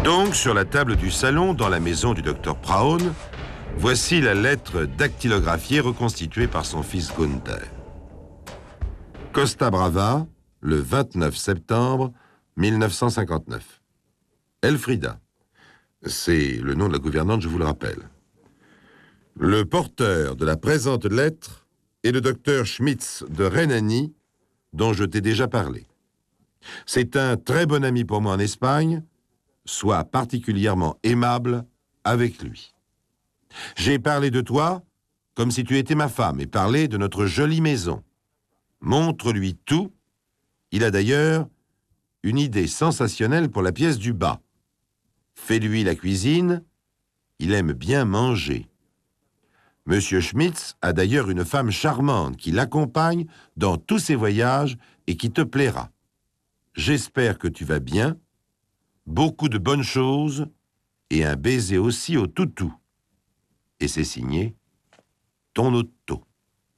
Donc, sur la table du salon, dans la maison du docteur Braun, voici la lettre dactylographiée reconstituée par son fils Gunther. Costa Brava, le 29 septembre 1959. Elfrida. C'est le nom de la gouvernante, je vous le rappelle. Le porteur de la présente lettre est le docteur Schmitz de Rhénanie, dont je t'ai déjà parlé. C'est un très bon ami pour moi en Espagne. Sois particulièrement aimable avec lui. J'ai parlé de toi comme si tu étais ma femme et parlé de notre jolie maison. Montre-lui tout. Il a d'ailleurs une idée sensationnelle pour la pièce du bas. Fais-lui la cuisine. Il aime bien manger. Monsieur Schmitz a d'ailleurs une femme charmante qui l'accompagne dans tous ses voyages et qui te plaira. J'espère que tu vas bien. Beaucoup de bonnes choses et un baiser aussi au toutou. Et c'est signé ton Otto.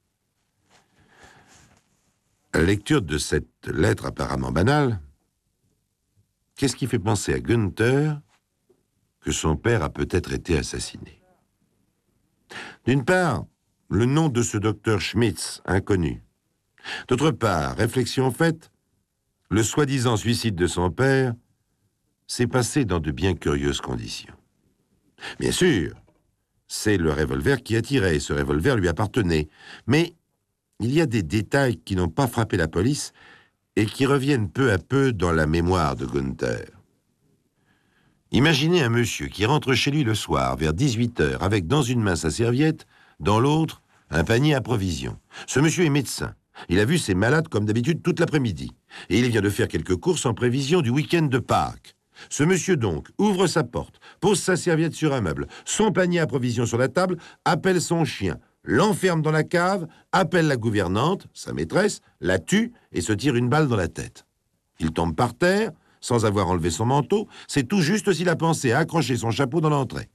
À la lecture de cette lettre apparemment banale, qu'est-ce qui fait penser à Gunther que son père a peut-être été assassiné? D'une part, le nom de ce docteur Schmitz, inconnu. D'autre part, réflexion faite, le soi-disant suicide de son père s'est passé dans de bien curieuses conditions. Bien sûr, c'est le revolver qui a tiré, ce revolver lui appartenait, mais il y a des détails qui n'ont pas frappé la police et qui reviennent peu à peu dans la mémoire de Gunther. Imaginez un monsieur qui rentre chez lui le soir vers 18h avec dans une main sa serviette, dans l'autre un panier à provisions. Ce monsieur est médecin. Il a vu ses malades comme d'habitude toute l'après-midi et il vient de faire quelques courses en prévision du week-end de Pâques. Ce monsieur donc ouvre sa porte, pose sa serviette sur un meuble, son panier à provisions sur la table, appelle son chien, l'enferme dans la cave, appelle la gouvernante, sa maîtresse, la tue et se tire une balle dans la tête. Il tombe par terre, sans avoir enlevé son manteau, c'est tout juste s'il a pensé à accrocher son chapeau dans l'entrée.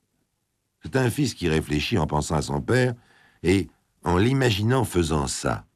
C'est un fils qui réfléchit en pensant à son père et en l'imaginant faisant ça.